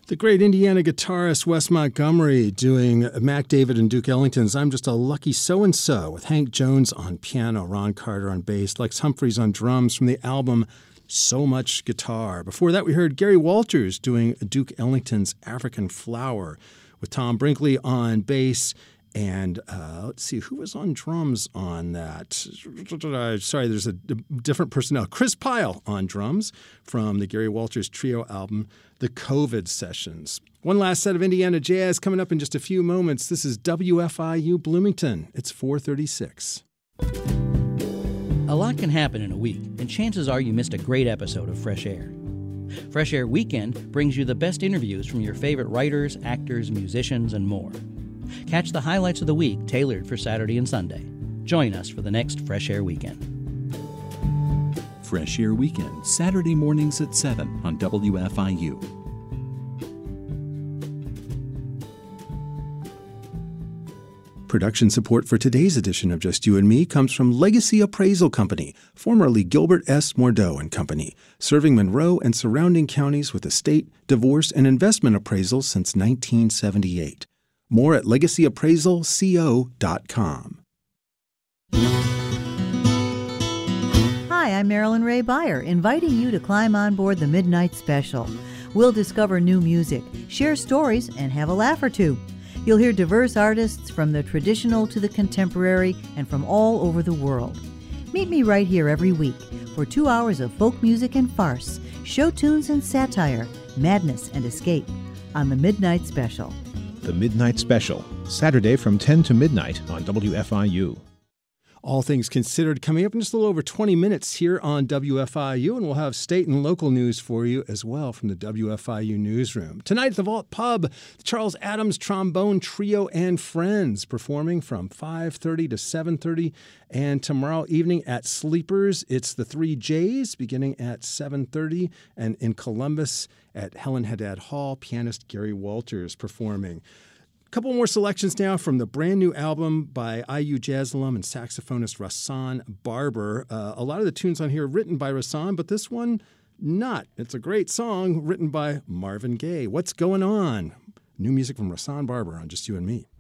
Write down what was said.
The great Indiana guitarist Wes Montgomery doing Mac David and Duke Ellington's I'm Just a Lucky So-and-So with Hank Jones on piano, Ron Carter on bass, Lex Humphreys on drums from the album So Much Guitar. Before that, we heard Gary Walters doing Duke Ellington's African Flower with Tom Brinkley on bass. And let's see, who was on drums on that? Sorry, there's a different personnel. Chris Pyle on drums from the Gary Walters Trio album, The COVID Sessions. One last set of Indiana jazz coming up in just a few moments. This is WFIU Bloomington. It's 4:36. A lot can happen in a week, and chances are you missed a great episode of Fresh Air. Fresh Air Weekend brings you the best interviews from your favorite writers, actors, musicians, and more. Catch the highlights of the week tailored for Saturday and Sunday. Join us for the next Fresh Air Weekend. Fresh Air Weekend, Saturday mornings at 7 on WFIU. Production support for today's edition of Just You and Me comes from Legacy Appraisal Company, formerly Gilbert S. Mordeau and Company, serving Monroe and surrounding counties with estate, divorce, and investment appraisals since 1978. More at legacyappraisalco.com. Hi, I'm Marilyn Ray Beyer, inviting you to climb on board the Midnight Special. We'll discover new music, share stories, and have a laugh or two. You'll hear diverse artists from the traditional to the contemporary and from all over the world. Meet me right here every week for 2 hours of folk music and farce, show tunes and satire, madness and escape on the Midnight Special. The Midnight Special, Saturday from 10 to midnight on WFIU. All things considered, coming up in just a little over 20 minutes here on WFIU, and we'll have state and local news for you as well from the WFIU newsroom. Tonight at the Vault Pub, the Charles Adams Trombone Trio and Friends performing from 5:30 to 7:30, and tomorrow evening at Sleepers, it's the Three J's beginning at 7:30, and in Columbus at Helen Haddad Hall, pianist Gary Walters performing. A couple more selections now from the brand new album by IU jazz alum and saxophonist Rahsaan Barber. A lot of the tunes on here are written by Rahsaan, but this one not. It's a great song written by Marvin Gaye. What's going on? New music from Rahsaan Barber on Just You and Me.